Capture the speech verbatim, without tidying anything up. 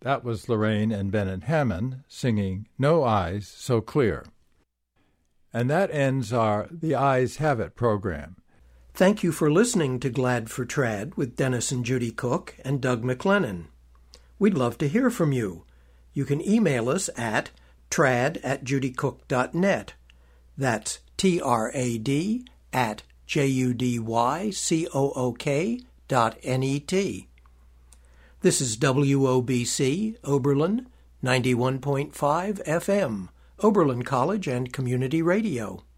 That was Lorraine and Bennett Hammond singing No Eyes So Clear. And that ends our The Eyes Have It program. Thank you for listening to Glad for Trad with Dennis and Judy Cook and Doug McLennan. We'd love to hear from you. You can email us at trad at judycook dot net. That's T R A D at J U D Y C O O K dot N E T. This is W O B C, Oberlin, ninety-one point five F M, Oberlin College and Community Radio.